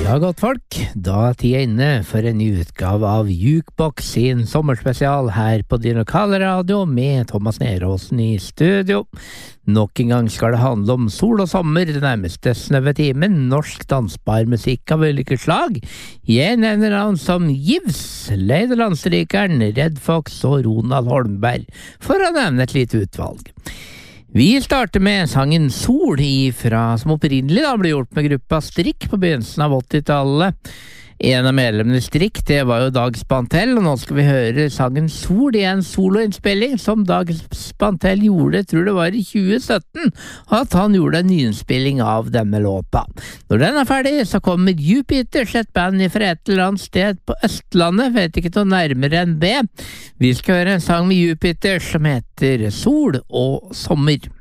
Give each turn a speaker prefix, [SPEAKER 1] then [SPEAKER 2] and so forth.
[SPEAKER 1] Ja, godt folk, da er tida inne for en ny utgave av Jukebox sin sommerspesial her på din lokale radio med Thomas Neråsen i studio. Nok en gang skal det handle om sol og sommer, det nærmeste snøve timen, norsk dansbar musikk av ulike slag. Jeg nevner navn som Givs, Leide Landstrykeren, Red Fox og Ronald Holmberg, for å nevne et lite utvalg. Vi starter med sangen Sol som opprinnelig ble gjort med gruppa Strikk på begynnelsen av 80-tallet. En av medlemmene i Strikk, det var jo Dag Spantell, og nå skal vi høre sangen Sol i en soloinnspilling som Dag Spantell gjorde, tror det var i 2017, og at han gjorde en nyinnspilling av denne låta. Når den er ferdig, så kommer Jupiter, et band fra et eller annet sted på Østlandet, vet ikke noe nærmere enn det. Vi skal høre en sang med Jupiter som heter Sol og sommer.